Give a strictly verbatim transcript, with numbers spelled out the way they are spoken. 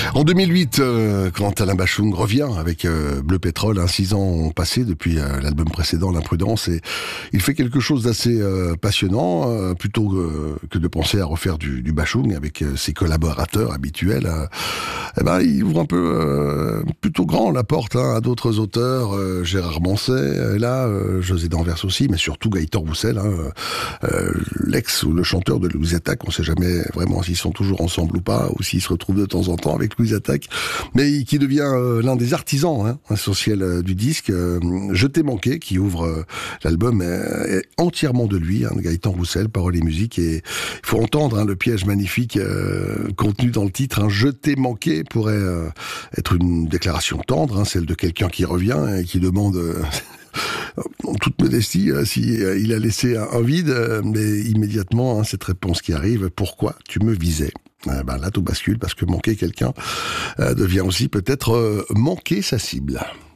En deux mille huit, euh, quand Alain Bachung revient avec euh, Bleu Pétrole, hein, six ans ont passé depuis euh, l'album précédent, L'Imprudence, et il fait quelque chose d'assez euh, passionnant, euh, plutôt euh, que de penser à refaire du, du Bachung avec euh, ses collaborateurs habituels. Euh, eh ben, il ouvre un peu euh, plutôt grand la porte hein, à d'autres auteurs, euh, Gérard Manset, et là, euh, José d'Anvers aussi, mais surtout Gaëtan Roussel, hein, euh, l'ex ou le chanteur de Louise Attaque. On ne sait jamais vraiment s'ils sont toujours ensemble ou pas, ou s'ils se retrouvent de temps en temps avec Louise Attaque, mais qui devient euh, l'un des artisans hein, essentiels euh, du disque. Euh, Je t'ai manqué, qui ouvre euh, l'album, euh, est entièrement de lui, hein, de Gaëtan Roussel, paroles et musique, et il faut entendre hein, le piège magnifique euh, contenu dans le titre. Hein, Je t'ai manqué pourrait euh, être une déclaration tendre, hein, celle de quelqu'un qui revient et qui demande... Euh, en toute modestie, euh, si euh, il a laissé un, un vide, euh, mais immédiatement, hein, cette réponse qui arrive, pourquoi tu me visais? Euh, ben là, tout bascule, parce que manquer quelqu'un euh, devient aussi peut-être euh, manquer sa cible.